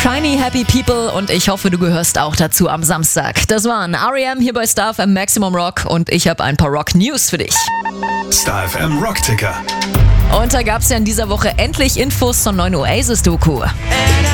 Shiny Happy People und ich hoffe, du gehörst auch dazu am Samstag. Das waren R.E.M. hier bei Star FM Maximum Rock und ich habe ein paar Rock-News für dich. Star FM Rock-Ticker. Und da gab es ja in dieser Woche endlich Infos zur neuen Oasis-Doku.